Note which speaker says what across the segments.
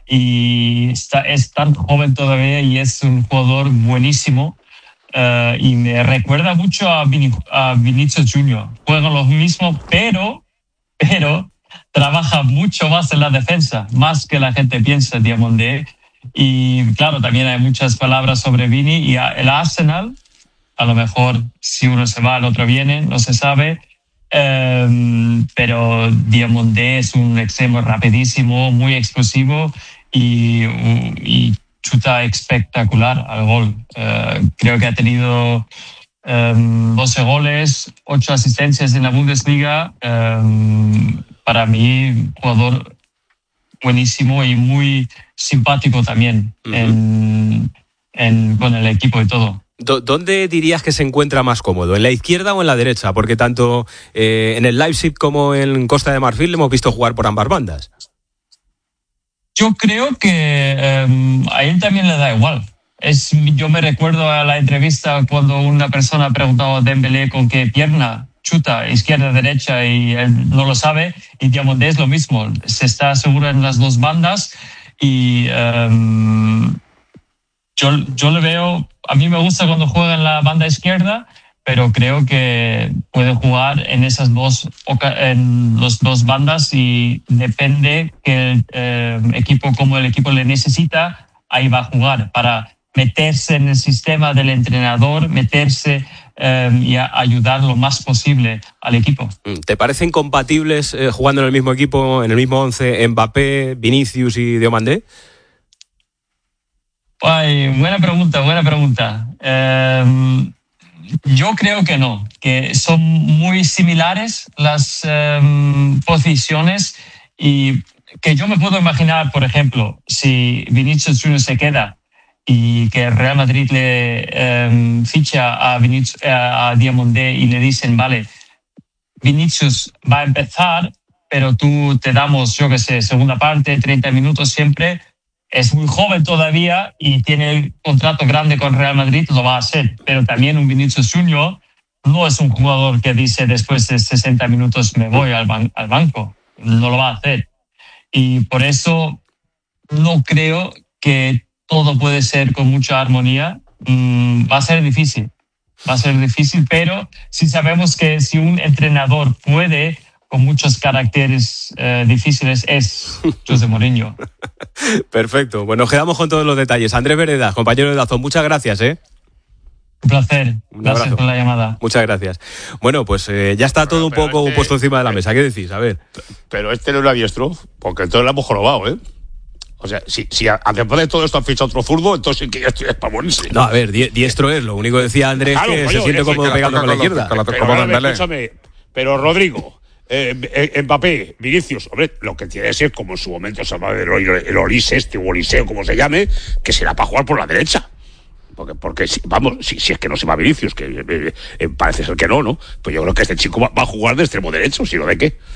Speaker 1: y es tan joven todavía y es un jugador buenísimo. Y me recuerda mucho a Vinicius Junior. Juegan lo mismo, pero trabaja mucho más en la defensa, más que la gente piensa, Diomandé. Y claro, también hay muchas palabras sobre Vini y el Arsenal. A lo mejor si uno se va, el otro viene, no se sabe. Pero Diomandé es un extremo rapidísimo, muy explosivo y chuta espectacular al gol. Creo que ha tenido 12 goles, 8 asistencias en la Bundesliga. Para mí, jugador buenísimo y muy simpático también con el equipo y todo.
Speaker 2: ¿Dónde dirías que se encuentra más cómodo? ¿En la izquierda o en la derecha? Porque tanto en el Leipzig como en Costa de Marfil le hemos visto jugar por ambas bandas.
Speaker 1: Yo creo que a él también le da igual. Yo me recuerdo a la entrevista cuando una persona preguntaba a Dembélé con qué pierna chuta, izquierda, derecha, y él no lo sabe. Y Diomandé es lo mismo. Se está seguro en las dos bandas y yo le veo. A mí me gusta cuando juega en la banda izquierda, pero creo que puede jugar en las dos bandas y depende que el equipo, como el equipo le necesita, ahí va a jugar para meterse en el sistema del entrenador, meterse y ayudar lo más posible al equipo.
Speaker 2: ¿Te parecen compatibles jugando en el mismo equipo, en el mismo 11, Mbappé, Vinicius y Diomandé?
Speaker 1: Ay, buena pregunta. Yo creo que no, que son muy similares las posiciones y que yo me puedo imaginar, por ejemplo, si Vinicius Junior se queda y que el Real Madrid le ficha a Diomandé y le dicen, vale, Vinicius va a empezar, pero tú te damos, yo qué sé, segunda parte, 30 minutos siempre. Es muy joven todavía y tiene el contrato grande con Real Madrid, lo va a hacer. Pero también un Vinicius Junior no es un jugador que dice después de 60 minutos me voy al banco. No lo va a hacer. Y por eso no creo que todo puede ser con mucha armonía. Va a ser difícil, pero sí sabemos que si un entrenador puede con muchos caracteres difíciles es José Mourinho.
Speaker 2: Perfecto, bueno, nos quedamos con todos los detalles. Andrés Veredas, compañero de Dazón, muchas gracias.
Speaker 1: Un placer, gracias por la llamada.
Speaker 2: Muchas gracias. Bueno, pues ya está todo un poco puesto encima de la mesa. ¿Qué decís? A ver.
Speaker 3: Pero no era diestro, porque entonces lo hemos jorobado, ¿eh? O sea, si después de todo esto han fichado otro zurdo, entonces sí que ya estoy para morirse.
Speaker 2: No, a ver, diestro es. Lo único que decía Andrés, claro, que se siente cómodo pegando con la izquierda.
Speaker 3: Pero Rodrigo, Mbappé, Vinicius, hombre, lo que tiene que ser como en su momento se llama el Olise o Oliseo, como se llame, que será para jugar por la derecha. Porque si es que no se va Vinicius, que parece ser que no, pues yo creo que este chico va a jugar de extremo derecho, si no de qué.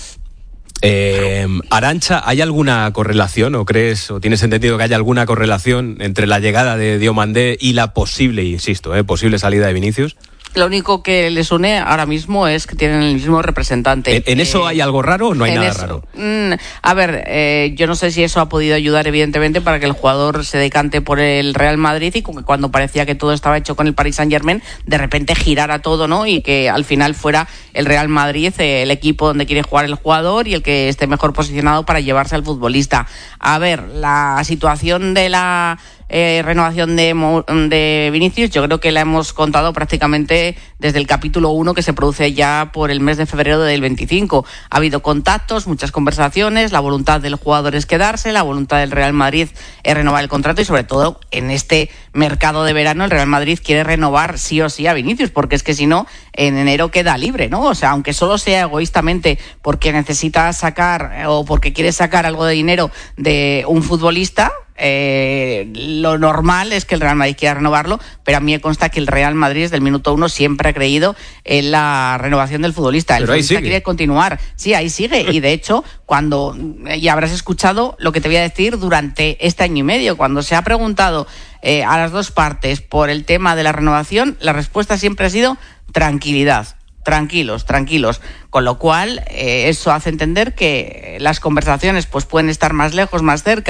Speaker 2: Arantxa, ¿hay alguna correlación o crees o tienes entendido que haya alguna correlación entre la llegada de Diomandé y la posible salida de Vinicius?
Speaker 4: Lo único que les une ahora mismo es que tienen el mismo representante.
Speaker 2: ¿En eso hay algo raro o no hay nada raro?
Speaker 4: A ver, yo no sé si eso ha podido ayudar evidentemente para que el jugador se decante por el Real Madrid y que cuando parecía que todo estaba hecho con el Paris Saint-Germain, de repente girara todo, ¿no? Y que al final fuera el Real Madrid el equipo donde quiere jugar el jugador y el que esté mejor posicionado para llevarse al futbolista. A ver, la situación de la renovación de Vinicius, yo creo que la hemos contado prácticamente desde el capítulo 1 que se produce ya por el mes de febrero del 25. Ha habido contactos, muchas conversaciones, la voluntad del jugador es quedarse, la voluntad del Real Madrid es renovar el contrato y sobre todo en este mercado de verano el Real Madrid quiere renovar sí o sí a Vinicius, porque es que si no en enero queda libre, ¿no? O sea, aunque solo sea egoístamente porque necesita sacar o porque quiere sacar algo de dinero de un futbolista, lo normal es que el Real Madrid quiera renovarlo, pero a mí me consta que el Real Madrid desde el minuto 1 siempre ha creído en la renovación del futbolista. El futbolista quiere continuar. Sí, ahí sigue. Y de hecho, ya habrás escuchado lo que te voy a decir durante este año y medio, cuando se ha preguntado a las dos partes por el tema de la renovación, la respuesta siempre ha sido tranquilidad. Tranquilos, con lo cual eso hace entender que las conversaciones pues pueden estar más lejos, más cerca.